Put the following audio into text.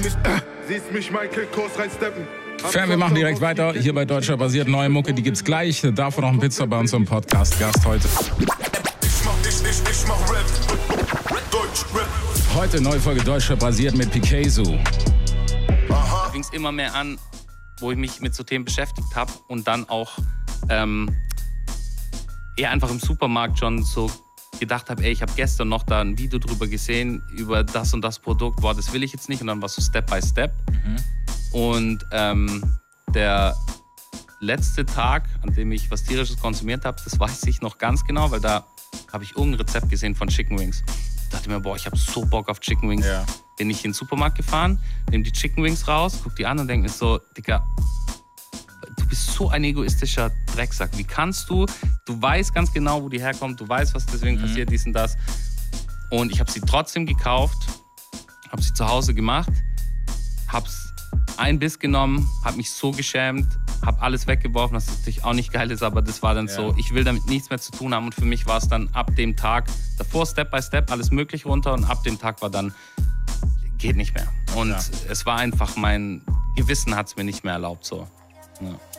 Siehst mich Michael Kors reinsteppen. Wir machen direkt weiter. Hier bei Deutscher basiert neue Mucke, die gibt's gleich. Davon noch ein Pizza bei uns im Podcast. Gast heute. Ich mach Rap. Deutsch Rap. Heute neue Folge Deutscher basiert mit Picasso. Da fing es immer mehr an, wo ich mich mit so Themen beschäftigt habe und dann auch eher einfach im Supermarkt schon so gedacht habe, ey, ich habe gestern noch da ein Video drüber gesehen, über das und das Produkt, boah, das will ich jetzt nicht. Und dann war es so Step by Step. Und der letzte Tag, an dem ich was Tierisches konsumiert habe, das weiß ich noch ganz genau, weil da habe ich irgendein Rezept gesehen von Chicken Wings. Ich dachte mir, boah, ich habe so Bock auf Chicken Wings. Ja. Bin ich in den Supermarkt gefahren, nehme die Chicken Wings raus, guck die an und denke mir so, Digga, du bist so ein egoistischer Drecksack. Wie kannst du weißt ganz genau, wo die herkommt, du weißt, was deswegen passiert, dies und das. Und ich habe sie trotzdem gekauft, habe sie zu Hause gemacht, habe einen Biss genommen, habe mich so geschämt, habe alles weggeworfen, was natürlich auch nicht geil ist, aber das war dann so, ich will damit nichts mehr zu tun haben. Und für mich war es dann ab dem Tag, davor Step by Step, alles möglich runter und ab dem Tag war dann, geht nicht mehr. Und es war einfach, mein Gewissen hat es mir nicht mehr erlaubt so. Ja.